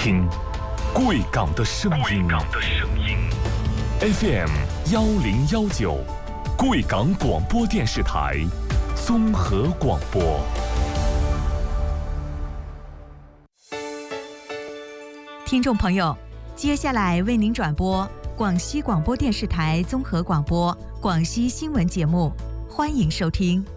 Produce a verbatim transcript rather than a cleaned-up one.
听贵港的声音。F M 幺零幺九，贵港广播电视台综合广播。 听众朋友，接下来为您转播广西广播电视台综合广播广西新闻节目，欢迎收听。